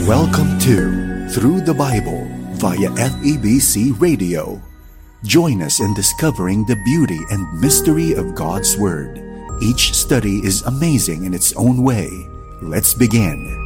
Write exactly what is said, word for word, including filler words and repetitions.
Welcome to Through the Bible via F E B C Radio. Join us in discovering the beauty and mystery of God's Word. Each study is amazing in its own way. Let's begin.